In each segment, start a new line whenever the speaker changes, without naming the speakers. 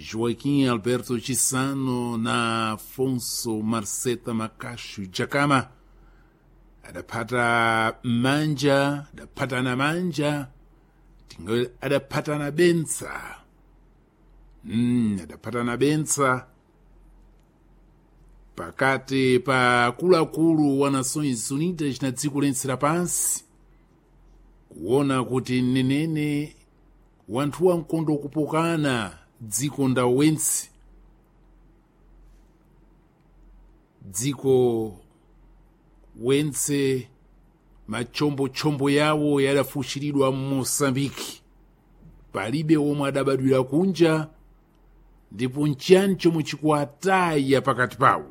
Joaquim Alberto Chissano na Afonso Marceta Macacho Jacama adapata manja, adapata na manja, adapata na benza. Adapata na benza pakati pa kulakulu wa Nações Unidas na dziko lense lapansi kuona kuti nenene wanthu wankondo kupokana dziko ndawensi dziko wense machombo yawo yadafushiridwa Mosambiki palibe omwe adabadwira kunja ndipo nchani chomwe chikuataya pakati pawo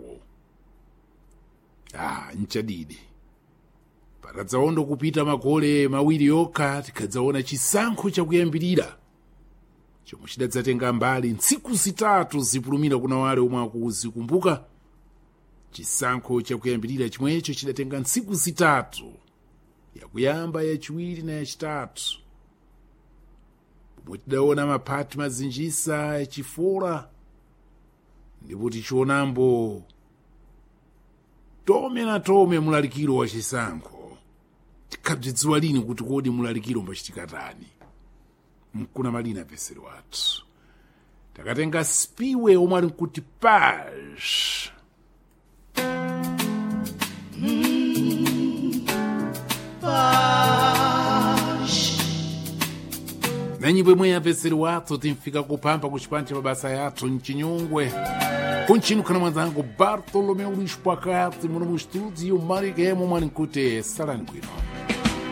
nchadidi patadzaondo kupita makole mawiri okha tikadzaona chisankho chakuyambirira chomwe chidadzatenga mbali ntsiku zitatu zipulumira kuna wale omwe akuzikumbuka. Chisankho chakuyambirira chomwecho chidatenga ntsiku zitatu, yakuyamba yachiwiri na yachitatu, pomwe tidaona maphati mazinjisa yachifora, ndipo tichionambo tome na tome mulalikiro wa chisankho. Tikabzidziwa lini kuti kodi mulalikiro mbachitikatani? Mkuna malina peseri watu takatenga spiwe omwe ali nkuti page na nyimbo imwe yapeseri watu timfika kupamba kuchipanja mabasa yathu mchinyungwe kunchinu kana mwanzangu Bartolomeu Luiz Pacati muno mu studio Marikemo mwani nkute salani kwino.